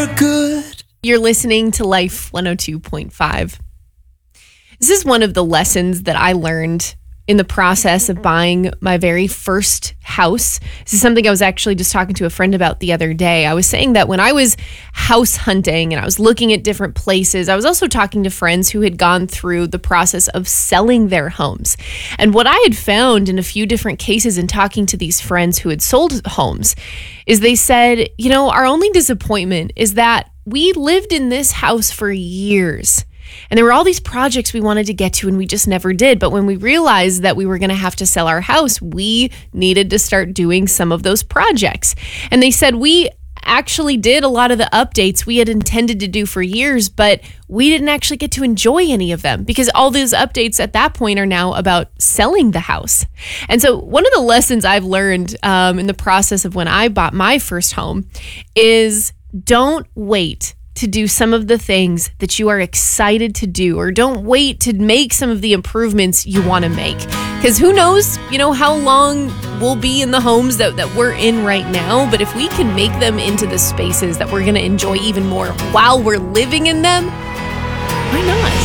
for good. You're listening to Life 102.5. This is one of the lessons that I learned in the process of buying my very first house. This is something I was actually just talking to a friend about the other day. I was saying that when I was house hunting and I was looking at different places, I was also talking to friends who had gone through the process of selling their homes. And what I had found in a few different cases in talking to these friends who had sold homes is they said, you know, our only disappointment is that we lived in this house for years. And there were all these projects we wanted to get to and we just never did. But when we realized that we were going to have to sell our house, we needed to start doing some of those projects. And they said we actually did a lot of the updates we had intended to do for years, but we didn't actually get to enjoy any of them because all those updates at that point are now about selling the house. And so one of the lessons I've learned in the process of when I bought my first home is don't wait to do some of the things that you are excited to do, or don't wait to make some of the improvements you want to make. Because who knows, you know, how long we'll be in the homes that we're in right now. But if we can make them into the spaces that we're going to enjoy even more while we're living in them, why not?